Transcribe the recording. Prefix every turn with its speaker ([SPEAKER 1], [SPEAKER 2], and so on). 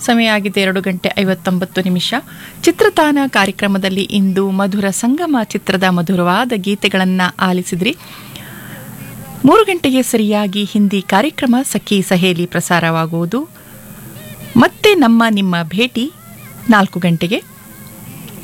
[SPEAKER 1] ಸಮಯ ಆಗಿದೆ 2:59. ಚಿತ್ರತಾನ ಕಾರ್ಯಕ್ರಮದಲ್ಲಿ ಇಂದು ಮಧುರ ಸಂಗಮ ಚಿತ್ರದ ಮಧುರವಾದ ಗೀತೆಗಳನ್ನು ಆಲಿಸಿದ್ರಿ. 3 ಗಂಟೆಗೆ ಸರಿಯಾಗಿ ಹಿಂದಿ ಕಾರ್ಯಕ್ರಮ ಸಖಿ ಸಹೇಲಿ ಪ್ರಸಾರವಾಗುವುದು. ಮತ್ತೆ ನಿಮ್ಮ ಭೇಟಿ 4 ಗಂಟೆಗೆ.